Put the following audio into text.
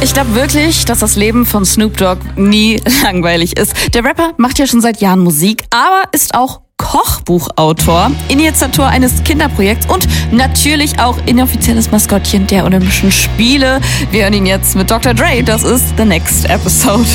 Ich glaube wirklich, dass das Leben von Snoop Dogg nie langweilig ist. Der Rapper macht ja schon seit Jahren Musik, aber ist auch Kochbuchautor, Initiator eines Kinderprojekts und natürlich auch inoffizielles Maskottchen der Olympischen Spiele. Wir hören ihn jetzt mit Dr. Dre. Das ist The Next Episode.